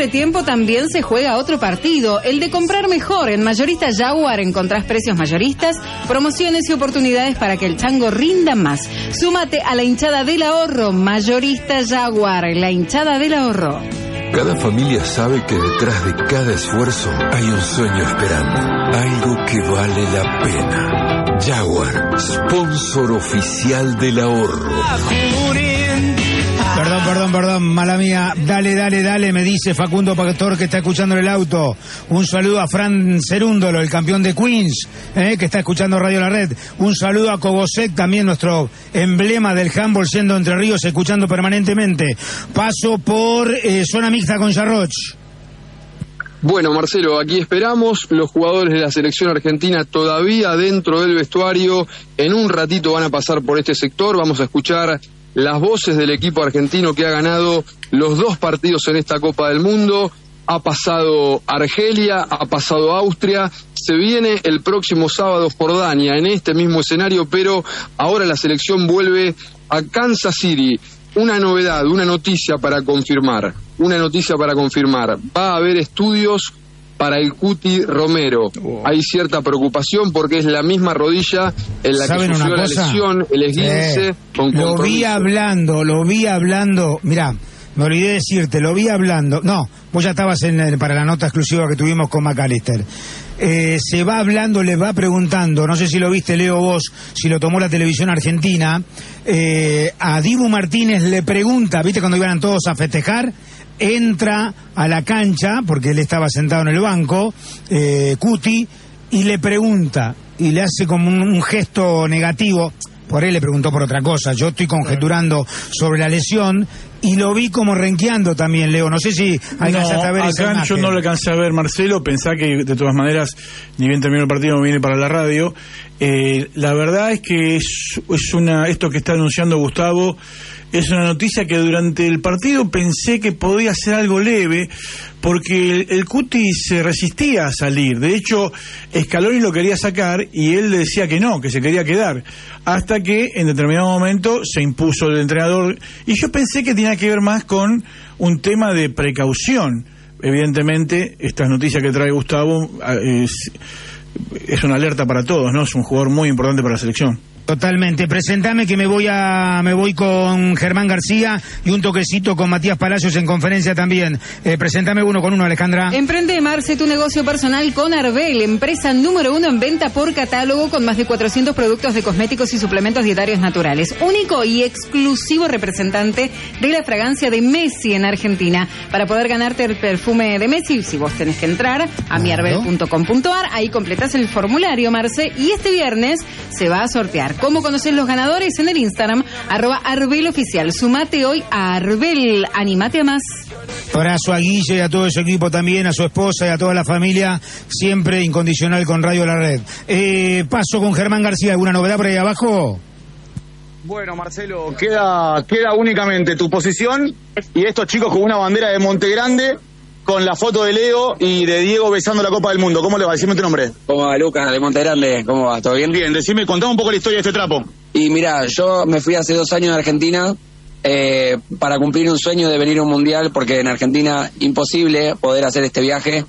entretiempo también se juega otro partido, el de comprar mejor. En Mayorista Jaguar encontrás precios mayoristas, promociones y oportunidades para que el chango rinda más. Súmate a la hinchada del ahorro. Mayorista Jaguar, la hinchada del ahorro. Cada familia sabe que detrás de cada esfuerzo hay un sueño esperando, algo que vale la pena. Jaguar, sponsor oficial del ahorro. Perdón, mala mía. Dale, me dice Facundo Pastor, que está escuchando en el auto. Un saludo a Fran Cerúndolo, el campeón de Queens, que está escuchando Radio La Red. Un saludo a Kobosek, también nuestro emblema del handball, siendo Entre Ríos, escuchando permanentemente. Paso por zona mixta con Yarroch. Bueno, Marcelo, aquí esperamos. Los jugadores de la selección argentina todavía dentro del vestuario. En un ratito van a pasar por este sector. Vamos a escuchar las voces del equipo argentino que ha ganado los 2 partidos en esta Copa del Mundo. Ha pasado Argelia, ha pasado Austria, se viene el próximo sábado Jordania en este mismo escenario, pero ahora la selección vuelve a Kansas City. Una novedad, una noticia para confirmar. Va a haber estudios para el Cuti Romero. Hay cierta preocupación porque es la misma rodilla en la que sufrió la lesión, el esguince. Lo vi hablando, mirá, me olvidé decirte, lo vi hablando. No, vos ya estabas para la nota exclusiva que tuvimos con McAllister. Se va hablando, les va preguntando, no sé si lo viste, Leo, vos, si lo tomó la televisión argentina, a Dibu Martínez le pregunta, ¿viste cuando iban todos a festejar? Entra a la cancha, porque él estaba sentado en el banco, Cuti, y le pregunta, y le hace como un gesto negativo. Por él le preguntó por otra cosa. Yo estoy conjeturando sobre la lesión y lo vi como renqueando también, Leo. No sé si alcanzaste a ver esa imagen. Yo no lo alcancé a ver, Marcelo. Pensá que de todas maneras, ni bien terminó el partido, me viene para la radio. La verdad es que esto que está anunciando Gustavo es una noticia que durante el partido pensé que podía ser algo leve, porque el Cuti se resistía a salir. De hecho, Scaloni lo quería sacar y él le decía que no, que se quería quedar, hasta que en determinado momento se impuso el entrenador, y yo pensé que tenía que ver más con un tema de precaución. Evidentemente, estas noticias que trae Gustavo es una alerta para todos, ¿no? Es un jugador muy importante para la selección. Totalmente. Presentame que me voy con Germán García y un toquecito con Matías Palacios en conferencia también. Presentame uno con uno, Alejandra. Emprende, Marce, tu negocio personal con Arbel, empresa número 1 en venta por catálogo, con más de 400 productos de cosméticos y suplementos dietarios naturales. Único y exclusivo representante de la fragancia de Messi en Argentina. Para poder ganarte el perfume de Messi, si vos tenés que entrar a miarbel.com.ar, ahí completás el formulario, Marce, y este viernes se va a sortear. ¿Cómo conocer los ganadores? En el Instagram, @ArbelOficial. Sumate hoy a Arbel, animate a más. Abrazo a Guille y a todo su equipo también, a su esposa y a toda la familia, siempre incondicional con Radio La Red. Paso con Germán García, ¿alguna novedad por ahí abajo? Bueno, Marcelo, queda únicamente tu posición y estos chicos con una bandera de Monte Grande, con la foto de Leo y de Diego besando la Copa del Mundo. ¿Cómo le va? Decime tu nombre. ¿Cómo va, Lucas, de Monte Grande? ¿Cómo va? ¿Todo bien? Bien, contame un poco la historia de este trapo. Y mira, yo me fui hace 2 años a Argentina para cumplir un sueño de venir a un mundial, porque en Argentina imposible poder hacer este viaje.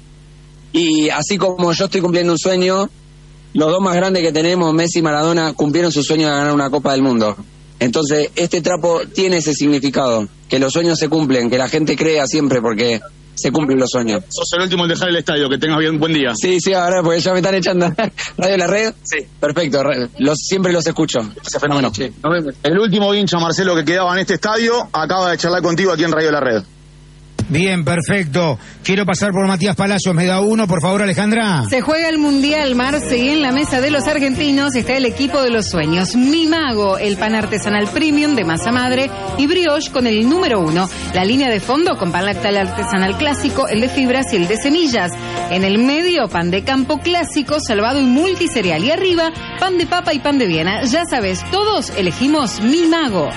Y así como yo estoy cumpliendo un sueño, los 2 más grandes que tenemos, Messi y Maradona, cumplieron su sueño de ganar una Copa del Mundo. Entonces, este trapo tiene ese significado, que los sueños se cumplen, que la gente crea siempre, porque se cumplen los sueños. Sos el último en dejar el estadio, que tengas buen día. Sí, ahora porque ya me están echando. ¿Radio La Red? Sí. Perfecto, siempre los escucho. Ese fenómeno. Sí. Nos vemos. El último hincha, Marcelo, que quedaba en este estadio, acaba de charlar contigo aquí en Radio La Red. Bien, perfecto. Quiero pasar por Matías Palacios. ¿Me da uno, por favor, Alejandra? Se juega el Mundial, Marce, y en la mesa de los argentinos está el equipo de los sueños. Mi Mago, el pan artesanal premium de masa madre y brioche con el número 1. La línea de fondo con pan lactal artesanal clásico, el de fibras y el de semillas. En el medio, pan de campo clásico, salvado y multicereal. Y arriba, pan de papa y pan de Viena. Ya sabes, todos elegimos Mi Mago.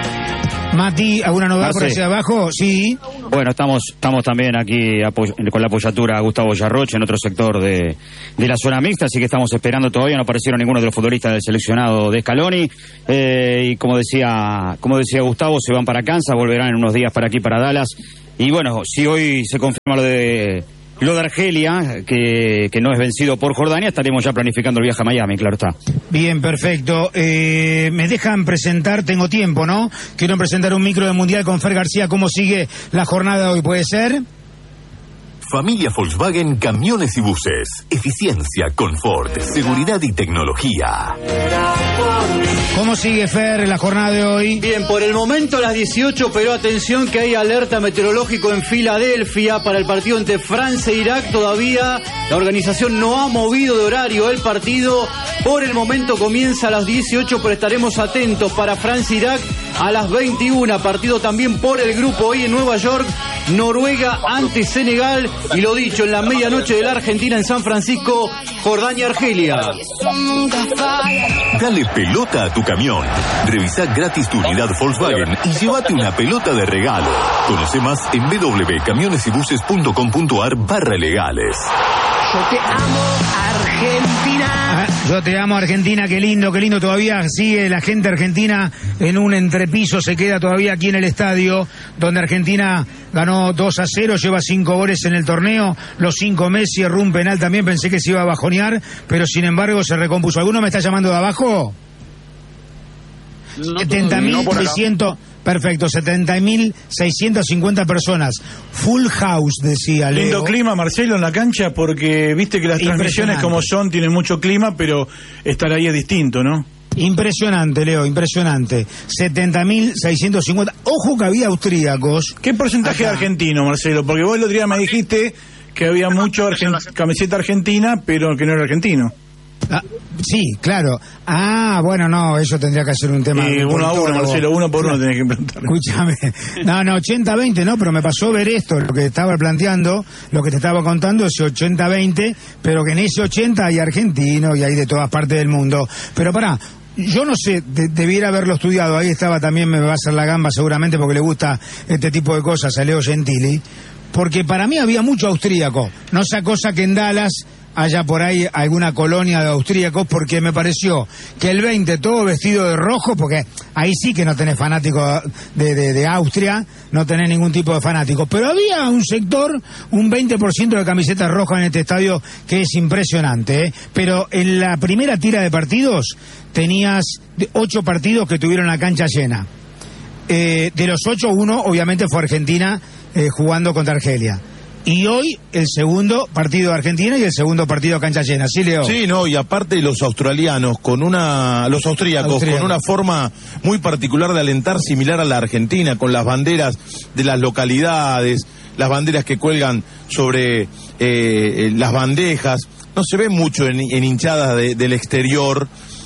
Mati, ¿alguna novedad por hacia abajo? Sí. Bueno, estamos también aquí con la apoyatura a Gustavo Yarroch en otro sector de la zona mixta, así que estamos esperando. Todavía no aparecieron ninguno de los futbolistas del seleccionado de Scaloni, y como decía Gustavo, se van para Kansas, volverán en unos días para aquí, para Dallas, Y bueno, si hoy se confirma lo de Argelia, que no es vencido por Jordania, estaremos ya planificando el viaje a Miami, claro está. Bien, perfecto. Me dejan presentar, tengo tiempo, ¿no? Quiero presentar un micro de Mundial con Fer García. ¿Cómo sigue la jornada hoy? ¿Puede ser? Familia Volkswagen, camiones y buses. Eficiencia, confort, seguridad y tecnología. ¿Cómo sigue, Fer, la jornada de hoy? Bien, por el momento a las 18, pero atención que hay alerta meteorológico en Filadelfia para el partido entre Francia e Irak. Todavía la organización no ha movido de horario el partido. Por el momento comienza a las 18, pero estaremos atentos para Francia e Irak a las 21. Partido también por el grupo hoy en Nueva York. Noruega ante Senegal. Y lo dicho, en la medianoche de la Argentina en San Francisco, Jordania-Argelia. Dale pelota a tu camión. Revisá gratis tu unidad Volkswagen y llévate una pelota de regalo. Conoce más en www.camionesybuses.com.ar/legales. Yo te amo, Argentina. Yo te amo, Argentina, qué lindo, todavía sigue la gente argentina en un entrepiso, se queda todavía aquí en el estadio, donde Argentina ganó 2-0, lleva 5 goles en el torneo, los 5 Messi, erró un penal también, pensé que se iba a bajonear, pero sin embargo se recompuso. ¿Alguno me está llamando de abajo? 70.600... Perfecto, 70.650 personas. Full house, decía Leo. Lindo clima, Marcelo, en la cancha, porque viste que las transmisiones como son tienen mucho clima, pero estar ahí es distinto, ¿no? Impresionante, Leo, impresionante. 70.650. Ojo que había austríacos. ¿Qué porcentaje de argentino, Marcelo? Porque vos el otro día me dijiste que había mucho camiseta argentina, pero que no era argentino. Sí, claro. Bueno, no, eso tendría que ser un tema. 1-1, Marcelo, 1 por 1 tenés que preguntar. Escúchame. No, 80-20, no, pero me pasó ver esto, lo que estaba planteando, lo que te estaba contando, ese 80-20, pero que en ese 80 hay argentinos y hay de todas partes del mundo. Pero pará, yo no sé, debiera haberlo estudiado, ahí estaba también, me va a hacer la gamba seguramente porque le gusta este tipo de cosas a Leo Gentili, porque para mí había mucho austríaco, no esa cosa que en Dallas haya por ahí alguna colonia de austríacos, porque me pareció que el 20 todo vestido de rojo, porque ahí sí que no tenés fanáticos de Austria, no tenés ningún tipo de fanáticos, pero había un sector, un 20% de camisetas rojas en este estadio que es impresionante, ¿eh? Pero en la primera tira de partidos tenías 8 partidos que tuvieron la cancha llena. De los 8, 1 obviamente fue Argentina jugando contra Argelia. Y hoy el segundo partido de Argentina y el segundo partido a cancha llena, ¿sí, Leo? Sí, no, y aparte los australianos con los austríacos con una forma muy particular de alentar, similar a la Argentina, con las banderas de las localidades, las banderas que cuelgan sobre las bandejas. No se ve mucho en hinchadas del exterior.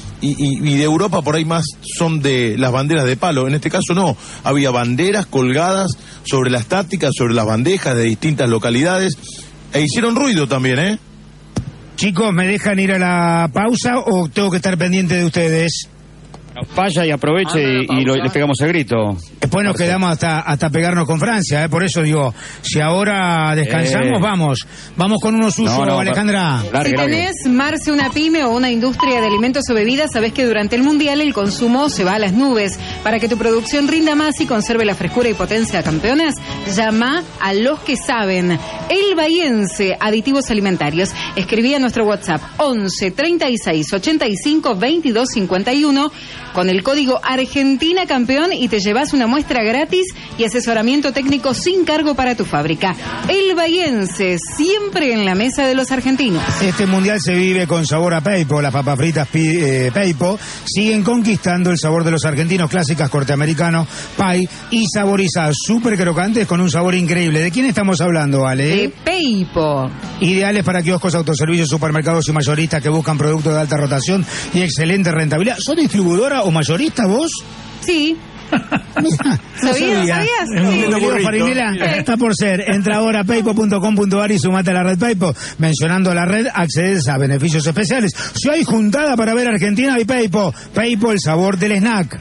Y de Europa por ahí más son de las banderas de palo. En este caso no, había banderas colgadas sobre la estática, sobre las bandejas de distintas localidades, e hicieron ruido también, ¿eh? Chicos, ¿me dejan ir a la pausa o tengo que estar pendiente de ustedes? Vaya y aproveche y le pegamos el grito. Después nos quedamos hasta pegarnos con Francia, por eso digo, si ahora descansamos, vamos con uno suyo, Alejandra. Si tenés, Marce, una pyme o una industria de alimentos o bebidas, sabés que durante el Mundial el consumo se va a las nubes. Para que tu producción rinda más y conserve la frescura y potencia de campeones, llama a los que saben. El Bahiense, aditivos alimentarios. Escribí a nuestro WhatsApp 11 36 85 22 51 con el código Argentina Campeón y te llevas una muestra gratis y asesoramiento técnico sin cargo para tu fábrica. El Bahiense, siempre en la mesa de los argentinos. Este mundial se vive con sabor a Peipo. Las papas fritas Peipo siguen conquistando el sabor de los argentinos, clásicas corteamericanos, pie y saborizadas, súper crocantes con un sabor increíble. ¿De quién estamos hablando, Ale? De Peipo. Ideales para kioscos, autoservicios, supermercados y mayoristas que buscan productos de alta rotación y excelente rentabilidad. ¿Sos distribuidora o mayorista vos? Sí. Mira, ¿Sabías? Farinela, está por ser. Entra ahora a peipo.com.ar y sumate a la red Peipo. Mencionando la red, accedes a beneficios especiales. Si hay juntada para ver Argentina y Peipo. Peipo, el sabor del snack.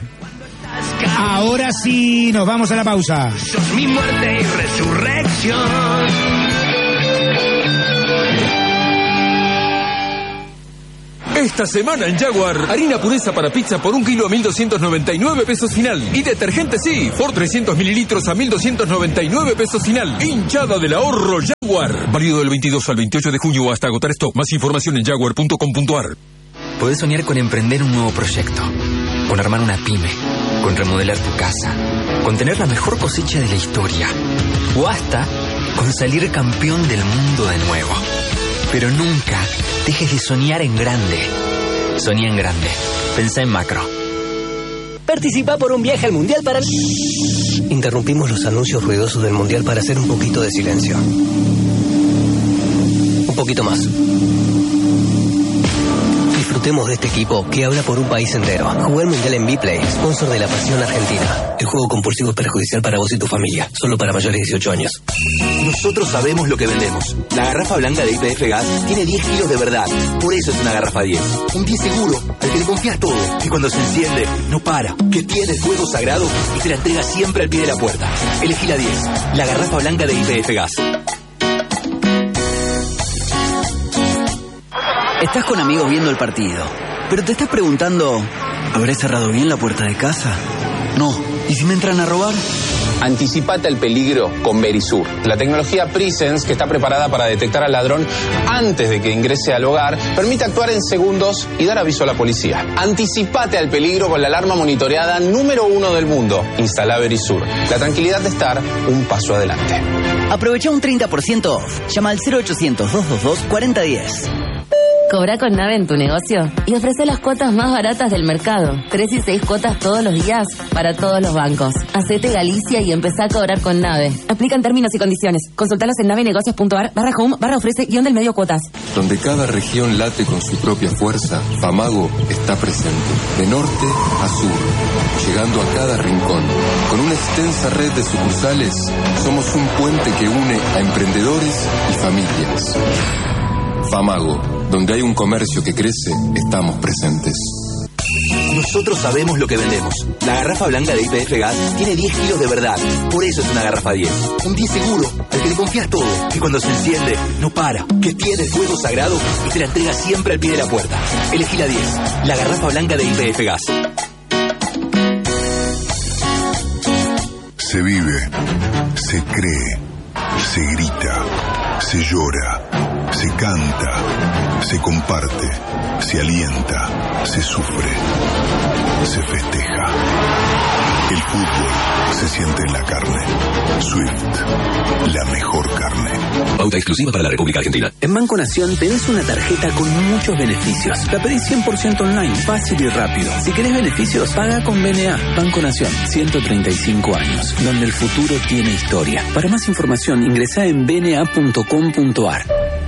Ahora sí, nos vamos a la pausa. Sos mi muerte y resurrección. Esta semana en Jaguar, harina pureza para pizza por 1 kilo a 1.299 pesos final. Y detergente sí, por 300 mililitros a 1.299 pesos final. Hinchada del ahorro Jaguar. Válido del 22 al 28 de junio hasta agotar stock. Más información en jaguar.com.ar. Podés soñar con emprender un nuevo proyecto, con armar una pyme, con remodelar tu casa, con tener la mejor cosecha de la historia, o hasta con salir campeón del mundo de nuevo. Pero nunca dejes de soñar en grande. Soñá en grande. Pensá en macro. Participa por un viaje al Mundial para... Interrumpimos los anuncios ruidosos del Mundial para hacer un poquito de silencio. Un poquito más. Disfrutemos de este equipo que habla por un país entero. Jugué el Mundial en Bplay, sponsor de la Pasión Argentina. El juego compulsivo es perjudicial para vos y tu familia. Solo para mayores de 18 años. Nosotros sabemos lo que vendemos. La garrafa blanca de YPF Gas tiene 10 kilos de verdad. Por eso es una garrafa 10. Un 10 seguro, al que le confías todo. Que cuando se enciende, no para. Que tiene el fuego sagrado y te la entrega siempre al pie de la puerta. Elegí la 10. La garrafa blanca de YPF Gas. Estás con amigos viendo el partido, pero te estás preguntando, ¿habré cerrado bien la puerta de casa? No. ¿Y si me entran a robar? Anticipate al peligro con Verisur. La tecnología Presence, que está preparada para detectar al ladrón antes de que ingrese al hogar, permite actuar en segundos y dar aviso a la policía. Anticipate al peligro con la alarma monitoreada número 1 del mundo. Instala Verisur. La tranquilidad de estar un paso adelante. Aprovecha un 30% off. Llama al 0800-222-4010. Cobra con Nave en tu negocio y ofrece las cuotas más baratas del mercado. 3 y 6 cuotas todos los días para todos los bancos. Hacete Galicia y empezá a cobrar con Nave. Aplican términos y condiciones. Consultalos en navenegocios.ar/home/ofrece-del-medio cuotas. Donde cada región late con su propia fuerza, Famago está presente. De norte a sur, llegando a cada rincón. Con una extensa red de sucursales, somos un puente que une a emprendedores y familias. Famago, donde hay un comercio que crece, estamos presentes. Nosotros sabemos lo que vendemos. La garrafa blanca de YPF Gas tiene 10 kilos de verdad. Por eso es una garrafa 10. Un 10 seguro, al que le confías todo. Que cuando se enciende, no para. Que tiene el fuego sagrado y te la entrega siempre al pie de la puerta. Elegí la 10. La garrafa blanca de YPF Gas. Se vive, se cree, se grita, se llora, se canta, se comparte, se alienta, se sufre, se festeja. El fútbol se siente en la carne. Swift, la mejor carne. Pauta exclusiva para la República Argentina. En Banco Nación tenés una tarjeta con muchos beneficios. La pedís 100% online, fácil y rápido. Si querés beneficios, paga con BNA. Banco Nación, 135 años, donde el futuro tiene historia. Para más información, ingresá en bna.com.ar.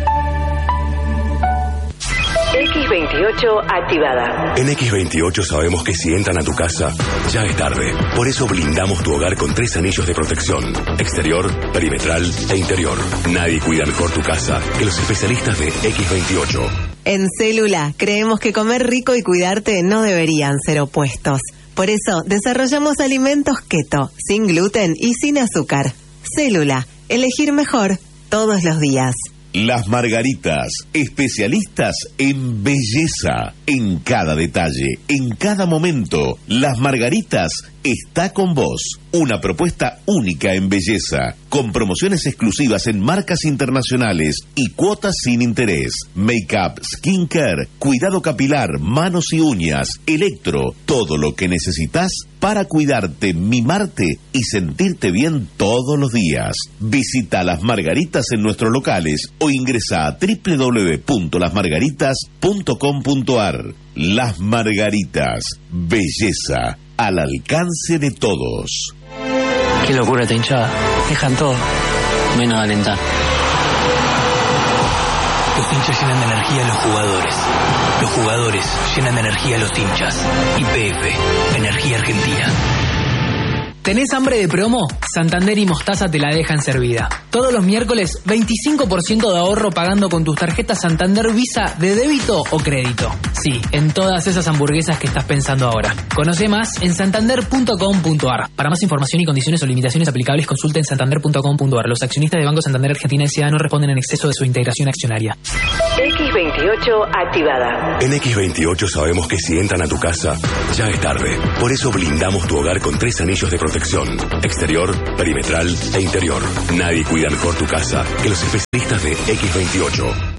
X28 activada. En X28 sabemos que si entran a tu casa, ya es tarde. Por eso blindamos tu hogar con 3 anillos de protección: exterior, perimetral e interior. Nadie cuida mejor tu casa que los especialistas de X28. En Célula creemos que comer rico y cuidarte no deberían ser opuestos. Por eso desarrollamos alimentos keto, sin gluten y sin azúcar. Célula, elegir mejor todos los días. Las Margaritas, especialistas en belleza, en cada detalle, en cada momento. Las Margaritas está con vos. Una propuesta única en belleza, con promociones exclusivas en marcas internacionales y cuotas sin interés. Make-up, skincare, cuidado capilar, manos y uñas, electro, todo lo que necesitas para cuidarte, mimarte y sentirte bien todos los días. Visita Las Margaritas en nuestros locales o ingresa a www.lasmargaritas.com.ar. Las Margaritas, belleza al alcance de todos. Qué locura esta hinchada. Dejan todo, menos alentar. Los hinchas llenan de energía a los jugadores. Los jugadores llenan de energía a los hinchas. YPF, Energía Argentina. ¿Tenés hambre de promo? Santander y Mostaza te la dejan servida. Todos los miércoles, 25% de ahorro pagando con tus tarjetas Santander Visa de débito o crédito. Sí, en todas esas hamburguesas que estás pensando ahora. Conoce más en santander.com.ar. Para más información y condiciones o limitaciones aplicables, consulta en santander.com.ar. Los accionistas de Banco Santander Argentina S.A. no responden en exceso de su integración accionaria. X28 activada. En X28 sabemos que si entran a tu casa, ya es tarde. Por eso blindamos tu hogar con 3 anillos de protección: exterior, perimetral e interior. Nadie cuida mejor tu casa que los especialistas de X28.